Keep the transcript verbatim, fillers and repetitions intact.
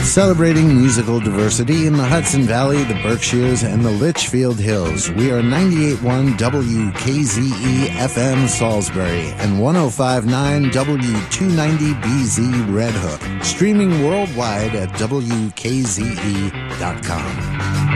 Celebrating musical diversity in the Hudson Valley, the Berkshires, and the Litchfield Hills. We are ninety-eight point one W K Z E F M Salisbury and one oh five point nine W two ninety B Z Red Hook. Streaming worldwide at W K Z E dot com.